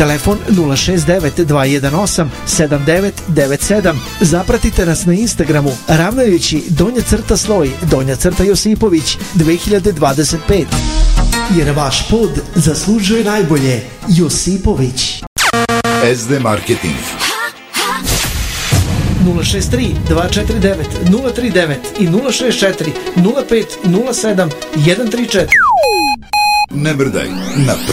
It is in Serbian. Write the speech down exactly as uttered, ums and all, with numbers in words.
telefon nula šest devet dva jedan osam sedam devet devet sedam. Zapratite nas na Instagramu ravnajući donja crta sloj donja crta Josipović dve hiljade dvadeset pet. Jer vaš pod zaslužuje najbolje. Josipović. es de Marketing nula šest tri dva četiri devet nula tri devet i nula šest četiri nula pet nula sedam jedan tri četiri. Ne brdaj, napravi